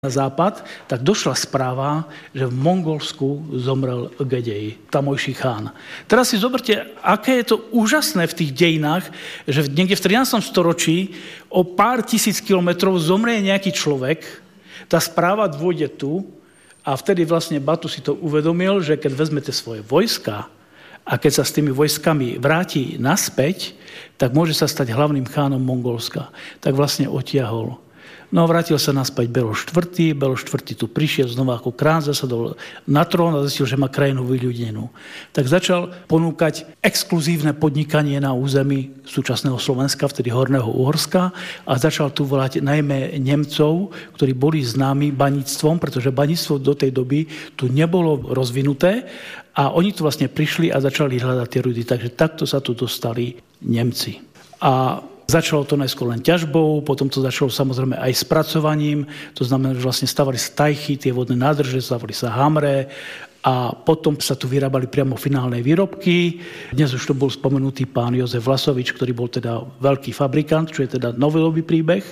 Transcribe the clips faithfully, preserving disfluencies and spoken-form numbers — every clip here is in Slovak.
na západ, tak došla správa, že v Mongolsku zomrel Gedej, tamojší chán. Teraz si zoberte, aké je to úžasné v tých dejinách, že niekde v trinástom storočí o pár tisíc kilometrov zomrie nejaký človek, tá správa dôjde tu a vtedy vlastne Batu si to uvedomil, že keď vezmete svoje vojska a keď sa s tými vojskami vráti naspäť, tak môže sa stať hlavným chánom Mongolska. Tak vlastne odtiahol. No vrátil sa naspäť Belo štvrtý. Belo štvrtý tu prišiel znova ako krán, zasadol na trón a zistil, že má krajinu vyľudnenú. Tak začal ponúkať exkluzívne podnikanie na území súčasného Slovenska, vtedy Horného Uhorska, a začal tu volať najmä Nemcov, ktorí boli známi baníctvom, pretože baníctvo do tej doby tu nebolo rozvinuté a oni tu vlastne prišli a začali hľadať tie rudy. Takže takto sa tu dostali Nemci. A začalo to najskôr len ťažbou, potom to začalo samozrejme aj spracovaním, to znamená, že vlastne stavali sa tajchy, tie vodné nádrže, stavali sa hamre a potom sa tu vyrábali priamo finálne výrobky. Dnes už to bol spomenutý pán Jozef Vlasovič, ktorý bol teda veľký fabrikant, čo je teda novelový príbeh.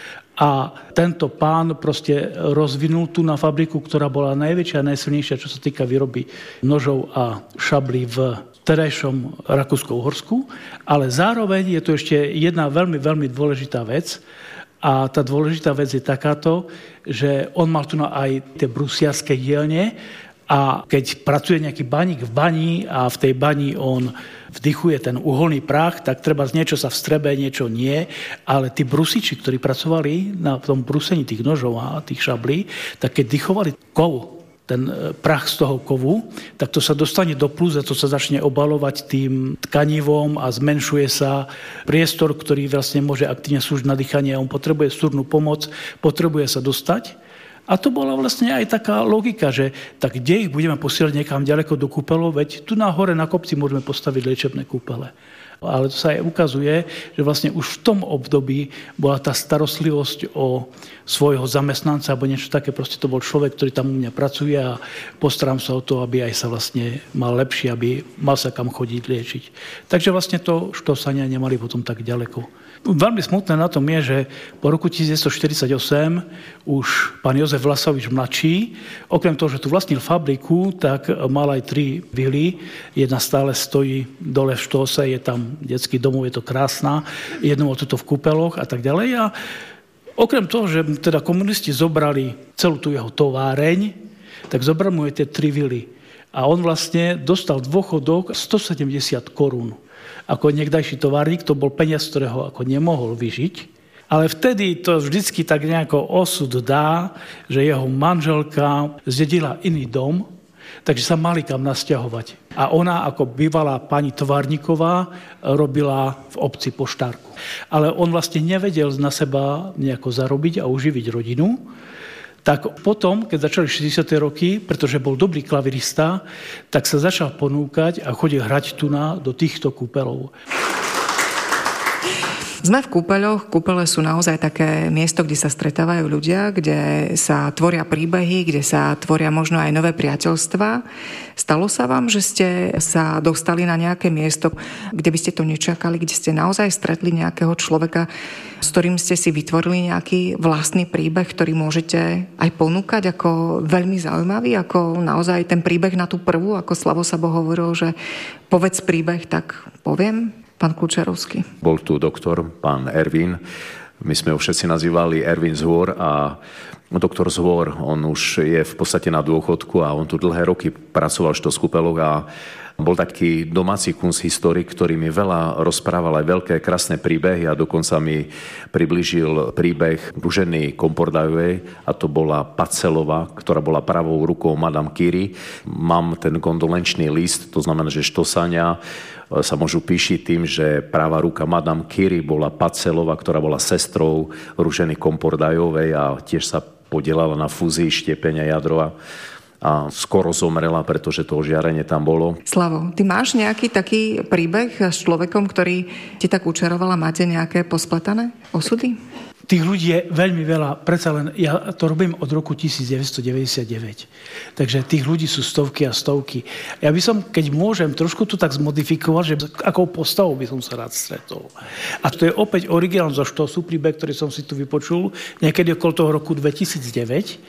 A tento pán proste rozvinul tu na fabriku, ktorá bola najväčšia a najsilnejšia, čo sa týka výroby nožov a šablí v terajšom Rakúsko-Uhorsku, ale zároveň je tu ešte jedna veľmi, veľmi dôležitá vec a tá dôležitá vec je takáto, že on mal tu aj tie brusiarske dielne a keď pracuje nejaký baník v bani a v tej bani on vdychuje ten uholný prach, tak treba z niečo sa vstrebe, niečo nie, ale tí brusiči, ktorí pracovali na tom brusení tých nožov a tých šablí, tak keď dychovali kov, ten prach z toho kovu, tak to sa dostane do plus a to sa začne obalovať tým tkanivom a zmenšuje sa priestor, ktorý vlastne môže aktívne slúžiť na dýchanie a on potrebuje súrnu pomoc, potrebuje sa dostať. A to bola vlastne aj taká logika, že tak kde ich budeme posielať niekam ďaleko do kúpeľov, veď tu na hore na kopci môžeme postaviť liečebné kúpele. Ale to sa aj ukazuje, že vlastne už v tom období bola tá starostlivosť o svojho zamestnanca alebo niečo také. Proste to bol človek, ktorý tam u mňa pracuje a postaram sa o to, aby aj sa vlastne mal lepšie, aby mal sa kam chodiť liečiť. Takže vlastne to štosania nemali potom tak ďaleko. Veľmi smutné na tom je, že po roku devätnásťstoštyridsaťosem už pán Jozef Vlasovič mladší, okrem toho, že tu vlastnil fabriku, tak mal aj tri vily. Jedna stále stojí dole v Štose, je tam detský domov, je to krásna, jednou tuto v kúpeloch a tak ďalej. A okrem toho, že teda komunisti zobrali celú tú jeho továreň, tak zobrali mu aj tie tri vily. A on vlastne dostal dôchodok stosedemdesiat korún. Ako niekdajší továrnik, to bol peniaz, ktorého ako nemohol vyžiť. Ale vtedy to vždycky tak nejako osud dá, že jeho manželka zdedila iný dom, takže sa mali kam nasťahovať. A ona ako bývalá pani továrniková robila v obci poštárku. Ale on vlastne nevedel na seba nejako zarobiť a uživiť rodinu. Tak potom, keď začali šesťdesiate roky, pretože bol dobrý klavirista, tak sa začal ponúkať a chodil hrať tu na do týchto kúpeľov. Sme v kúpeľoch. Kúpeľe sú naozaj také miesto, kde sa stretávajú ľudia, kde sa tvoria príbehy, kde sa tvoria možno aj nové priateľstvá. Stalo sa vám, že ste sa dostali na nejaké miesto, kde by ste to nečakali, kde ste naozaj stretli nejakého človeka, s ktorým ste si vytvorili nejaký vlastný príbeh, ktorý môžete aj ponúkať ako veľmi zaujímavý, ako naozaj ten príbeh na tú prvú, ako Slavo Sabo hovoril, že povedz príbeh, tak poviem. Pán Klučerovský. Bol tu doktor, pán Ervin. My sme ho všetci nazývali Ervin Zhor a doktor Zhor, on už je v podstate na dôchodku a on tu dlhé roky pracoval v Štoskúpeloch a bol taký domáci kunsthistorik, ktorý mi veľa rozprával aj veľké, krásne príbehy a dokonca mi priblížil príbeh Ruženy Kompordajovej a to bola Pacelova, ktorá bola pravou rukou Madame Curie. Mám ten kondolenčný list, to znamená, že štosania sa môžu píšiť tým, že práva ruka Madame Curie bola Pacelova, ktorá bola sestrou Ruženy Kompordajovej a tiež sa podielala na fúzii štiepenia jadrova a skoro zomrela, pretože to žiarenie tam bolo. Slavo, ty máš nejaký taký príbeh s človekom, ktorý ti tak učaroval a máte nejaké pospletané osudy? Tých ľudí je veľmi veľa, predsa len ja to robím od roku devätnásťstodeväťdesiatdeväť. Takže tých ľudí sú stovky a stovky. Ja by som, keď môžem, trošku to tak zmodifikovať, že akou postavou by som sa rád stretol. A to je opäť originál zo Štosu, príbeh, ktorý som si tu vypočul, niekedy okolo toho roku dvetisícdeväť.